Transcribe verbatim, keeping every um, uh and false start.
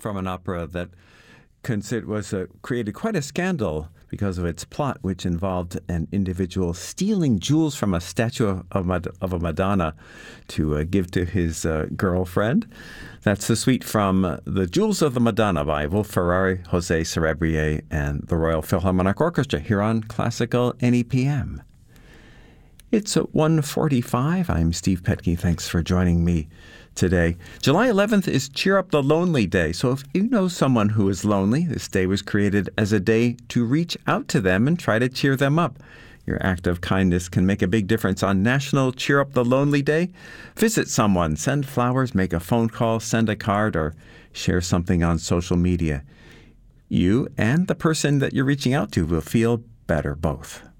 from an opera that consider, was uh, created quite a scandal because of its plot, which involved an individual stealing jewels from a statue of, Mad- of a Madonna to uh, give to his uh, girlfriend. That's the suite from uh, The Jewels of the Madonna by Wolf Ferrari, Jose Cerebrier, and the Royal Philharmonic Orchestra here on Classical N E P M. It's at one forty-five. I'm Steve Petke. Thanks for joining me today. July eleventh is Cheer Up the Lonely Day. So if you know someone who is lonely, this day was created as a day to reach out to them and try to cheer them up. Your act of kindness can make a big difference on National Cheer Up the Lonely Day. Visit someone, send flowers, make a phone call, send a card, or share something on social media. You and the person that you're reaching out to will feel better both.